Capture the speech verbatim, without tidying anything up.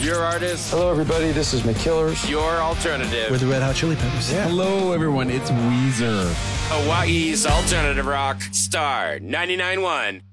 Your artist. Hello, everybody. This is McKillers. Your alternative. We're the Red Hot Chili Peppers. Yeah. Hello, everyone. It's Weezer. Hawaii's alternative rock. Star ninety-nine point one.